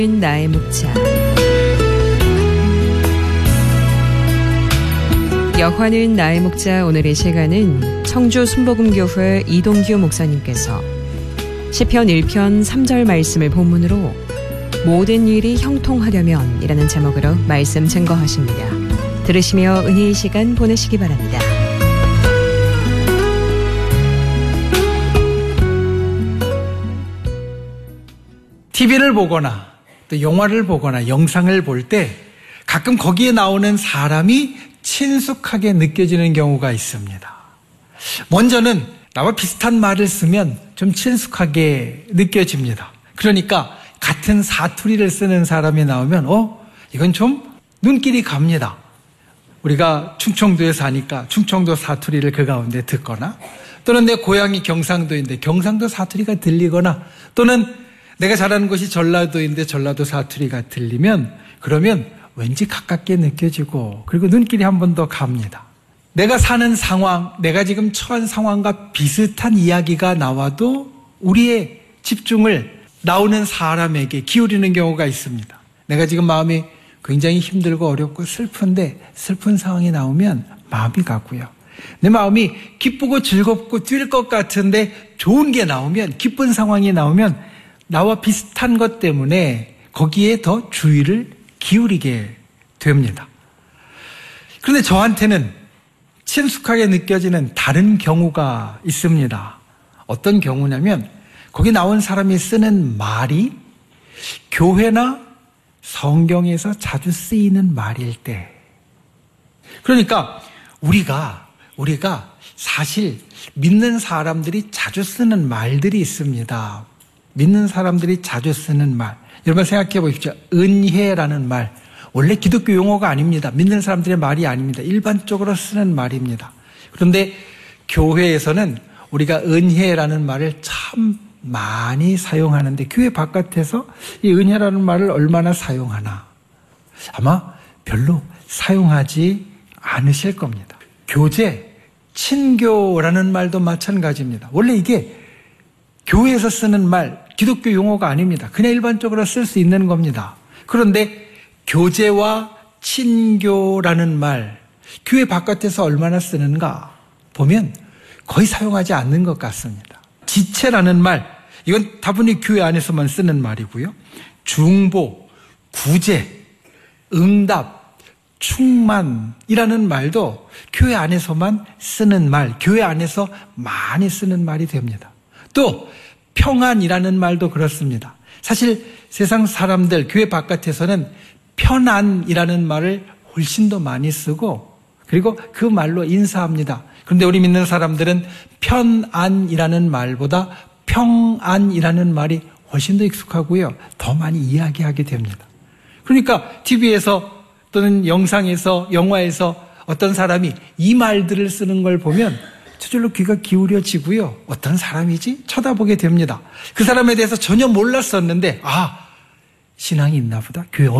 나의 묵자. 여호와는 나의 묵자. 오늘의 시간은 청주 순복음교회 이동규 목사님께서 시편 1편 3절 말씀을 본문으로 모든 일이 형통하려면 이라는 제목으로 말씀 증거하십니다. 들으시며 은혜의 시간 보내시기 바랍니다. TV를 보거나 또 영화를 보거나 영상을 볼 때 가끔 거기에 나오는 사람이 친숙하게 느껴지는 경우가 있습니다. 먼저는 나와 비슷한 말을 쓰면 좀 친숙하게 느껴집니다. 그러니까 같은 사투리를 쓰는 사람이 나오면 이건 좀 눈길이 갑니다. 우리가 충청도에 사니까 충청도 사투리를 그 가운데 듣거나, 또는 내 고향이 경상도인데 경상도 사투리가 들리거나, 또는 내가 자라는 곳이 전라도인데 전라도 사투리가 들리면, 그러면 왠지 가깝게 느껴지고, 그리고 눈길이 한 번 더 갑니다. 내가 사는 상황, 내가 지금 처한 상황과 비슷한 이야기가 나와도 우리의 집중을 나오는 사람에게 기울이는 경우가 있습니다. 내가 지금 마음이 굉장히 힘들고 어렵고 슬픈데 슬픈 상황이 나오면 마음이 가고요. 내 마음이 기쁘고 즐겁고 뛸 것 같은데 좋은 게 나오면, 기쁜 상황이 나오면 나와 비슷한 것 때문에 거기에 더 주의를 기울이게 됩니다. 그런데 저한테는 친숙하게 느껴지는 다른 경우가 있습니다. 어떤 경우냐면, 거기 나온 사람이 쓰는 말이 교회나 성경에서 자주 쓰이는 말일 때. 그러니까 우리가 사실 믿는 사람들이 자주 쓰는 말들이 있습니다. 믿는 사람들이 자주 쓰는 말. 여러분 생각해 보십시오. 은혜라는 말. 원래 기독교 용어가 아닙니다. 믿는 사람들의 말이 아닙니다. 일반적으로 쓰는 말입니다. 그런데 교회에서는 우리가 은혜라는 말을 참 많이 사용하는데, 교회 바깥에서 이 은혜라는 말을 얼마나 사용하나? 아마 별로 사용하지 않으실 겁니다. 교제, 친교라는 말도 마찬가지입니다. 원래 이게 교회에서 쓰는 말, 기독교 용어가 아닙니다. 그냥 일반적으로 쓸 수 있는 겁니다. 그런데 교제와 친교라는 말, 교회 바깥에서 얼마나 쓰는가 보면 거의 사용하지 않는 것 같습니다. 지체라는 말, 이건 다분히 교회 안에서만 쓰는 말이고요. 중보, 구제, 응답, 충만이라는 말도 교회 안에서만 쓰는 말, 교회 안에서 많이 쓰는 말이 됩니다. 또 평안이라는 말도 그렇습니다. 사실 세상 사람들, 교회 바깥에서는 편안이라는 말을 훨씬 더 많이 쓰고, 그리고 그 말로 인사합니다. 그런데 우리 믿는 사람들은 편안이라는 말보다 평안이라는 말이 훨씬 더 익숙하고요. 더 많이 이야기하게 됩니다. 그러니까 TV에서 또는 영상에서, 영화에서 어떤 사람이 이 말들을 쓰는 걸 보면 저절로 귀가 기울여지고요. 어떤 사람이지? 쳐다보게 됩니다. 그 사람에 대해서 전혀 몰랐었는데, 신앙이 있나 보다. 교회